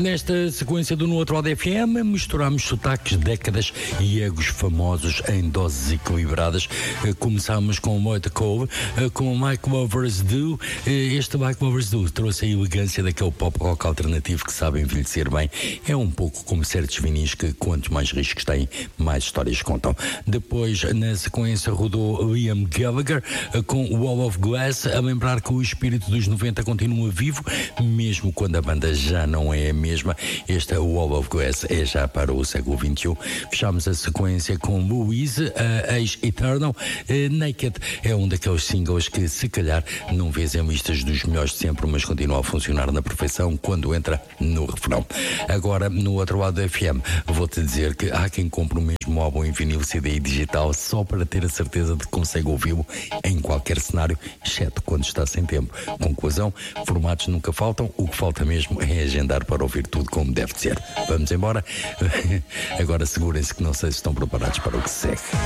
Nesta sequência do No Outro Lado FM, misturamos sotaques, décadas e egos famosos em doses equilibradas. Começámos com o Moita Cove, com o Mike Lovers Do. Este Mike Lovers Do trouxe a elegância daquele pop rock alternativo que sabe envelhecer bem. É um pouco como certos vinis que, quanto mais riscos têm, mais histórias contam. Depois, na sequência, rodou Liam Gallagher com Wall of Glass, a lembrar que o espírito dos 90 continua vivo, mesmo quando a banda já não é a mesma. Esta Wall of Glass é já para o século XXI. Fechamos a sequência com Louise, a ex-Eternal. Naked é um daqueles singles que, se calhar, não vês em listas dos melhores de sempre, mas continua a funcionar na perfeição quando entra no refrão. Agora, no outro lado da FM, vou-te dizer que há quem compre o mesmo álbum em vinil, CD e digital só para ter a certeza de que consegue ouvi-lo em qualquer cenário, exceto quando está sem tempo. Conclusão, formatos nunca faltam, o que falta mesmo é agendar para ouvir tudo como deve ser. Vamos embora? Agora segurem-se que não sei se estão preparados para o que segue.